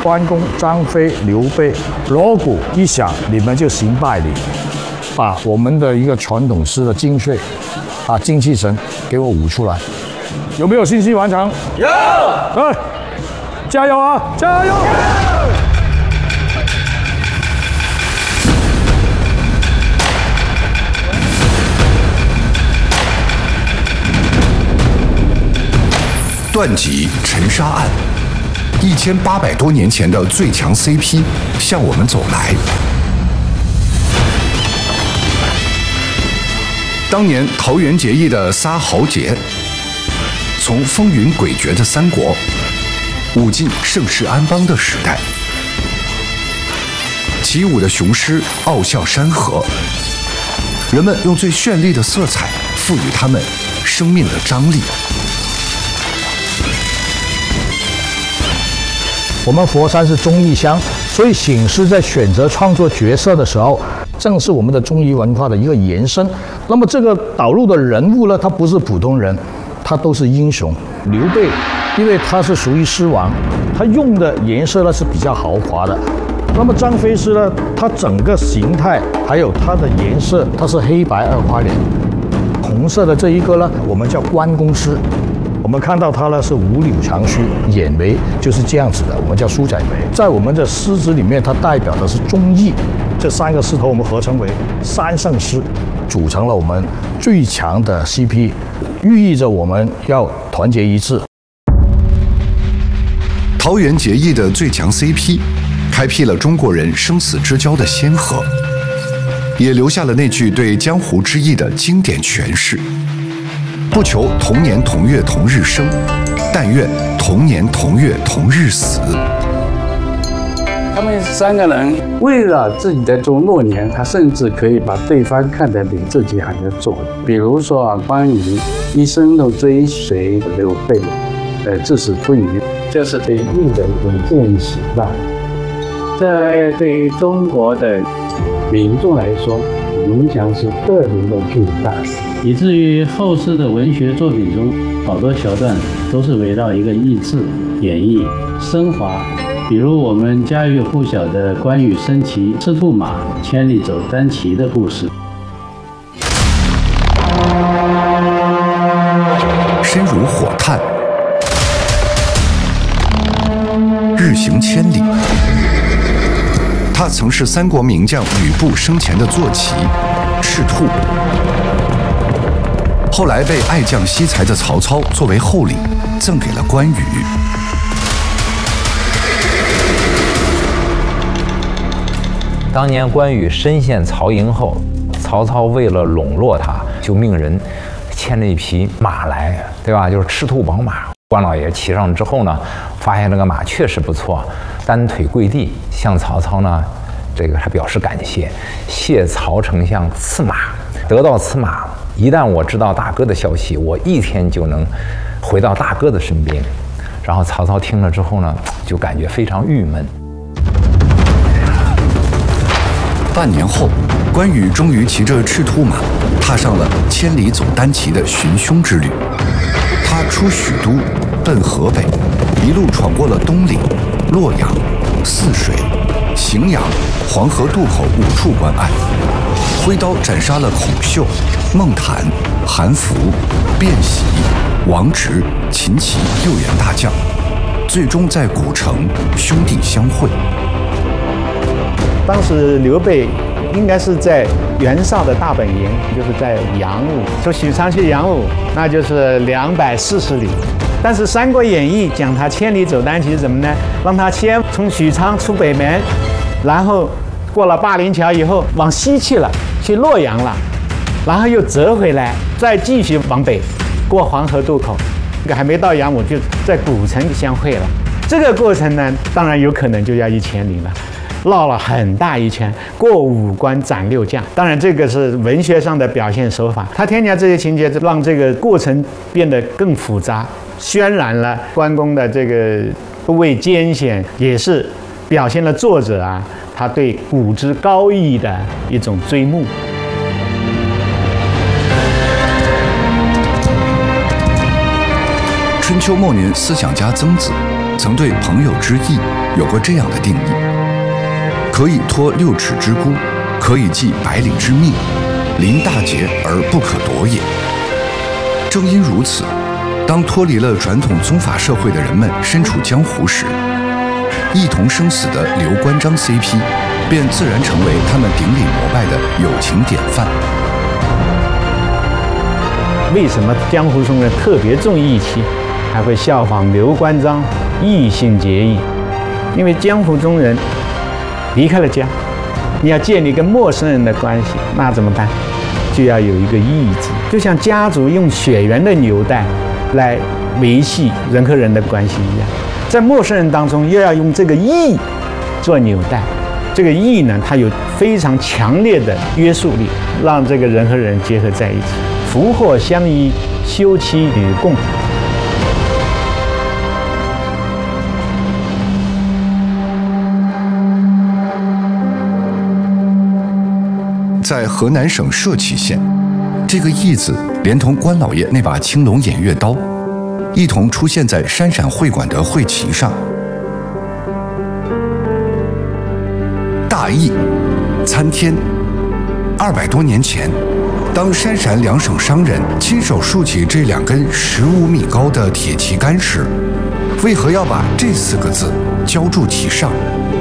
关公、张飞、刘备，锣鼓一响，你们就行拜礼，把我们的一个传统诗的精髓，精气神给我舞出来。有没有信心完成？有。加油啊！加油！ 段吉沉沙案，1800多年前的最强 CP 向我们走来。当年桃园结义的仨豪杰，从风云诡谲的三国，舞进盛世安邦的时代。起舞的雄狮傲笑山河，人们用最绚丽的色彩赋予他们生命的张力。 我们佛山是综艺乡，所以醒狮在选择创作角色的时候，正是我们的综艺文化的一个延伸。那么这个导入的人物呢，他不是普通人，他都是英雄。刘备，因为他是属于狮王，他用的颜色呢是比较豪华的。那么张飞狮呢，他整个形态还有它的颜色，它是黑白2花脸。红色的这一个呢，我们叫关公狮。我们看到它呢是五柳长须，眼眉就是这样子的，我们叫书仔眉。在我们的狮子里面，它代表的是忠义。这3个狮头我们合称为3圣狮，组成了我们最强的 CP， 寓意着我们要团结一致。 桃园结义的最强 CP， 开辟了中国人生死之交的先河，也留下了那句对江湖之意的经典诠释。不求同年同月同日生，但愿同年同月同日死。 他们3个人为了自己的中诺言，他甚至可以把对方看得比自己还要重。比如说关羽一生都追随刘备，至死不渝，这是对应的一种见识吧。这对于中国的民众来说，影响是特别的巨大。 以至于后世的文学作品中，好多桥段都是围绕一个义字演绎升华。比如我们家喻户晓的关羽升旗赤兔马，千里走单骑的故事。 身如火炭，日行千里。他曾是三国名将吕布生前的坐骑赤兔。后来被爱将惜才的曹操作为厚礼赠给了关羽。 当年关羽身陷曹营后，曹操为了笼络他，就命人牵了一匹马来，对吧？就是赤兔宝马。关老爷骑上之后呢，发现这个马确实不错，单腿跪地向曹操呢，还表示感谢，谢曹丞相赐马。得到此马，一旦我知道大哥的消息，我1天就能回到大哥的身边。然后曹操听了之后呢，就感觉非常郁闷。 半年后，关羽终于骑着赤兔马，踏上了千里走单骑的寻凶之旅。他出许都，奔河北，一路闯过了东岭、洛阳、泗水、荥阳、黄河渡口5处关隘，挥刀斩杀了孔秀、孟坦、韩福、卞喜、王直、秦琪6员大将，最终在古城兄弟相会。 当时刘备应该是在袁绍的大本营，就是在阳武，从许昌去阳武，那就是240里。但是《三国演义》讲他千里走单骑是什么呢？让他先从许昌出北门，然后过了灞陵桥以后往西去了，去洛阳了，然后又折回来，再继续往北，过黄河渡口，还没到阳武就在古城相会了。这个过程呢，当然有可能就要1000里了。绕了很大一圈，过5关斩6将。当然，这个是文学上的表现手法。他添加这些情节，让这个过程变得更复杂，渲染了关公的这个不畏艰险，也是表现了作者他对古之高义的一种追慕。 春秋末年思想家曾子曾对朋友之义有过这样的定义：可以托6尺之孤，可以济百里之密，临大节而不可夺也。正因如此，当脱离了传统宗法社会的人们身处江湖时，一同生死的刘关张 CP 便自然成为他们顶礼膜拜的友情典范。 为什么江湖中人特别重义气，还会效仿刘关张义信结义？因为江湖中人离开了家，你要建立跟陌生人的关系，那怎么办？就要有一个义字，就像家族用血缘的纽带来维系人和人的关系一样，在陌生人当中又要用这个义做纽带。这个义呢，它有非常强烈的约束力，让这个人和人结合在一起，福祸相依，休戚与共。 在河南省社旗县，这个义字连同关老爷那把青龙偃月刀，一同出现在山陕会馆的会旗上。大义，参天。200多年前，当山陕两省商人亲手竖起这2根15米高的铁旗杆时，为何要把这4个字浇筑其上？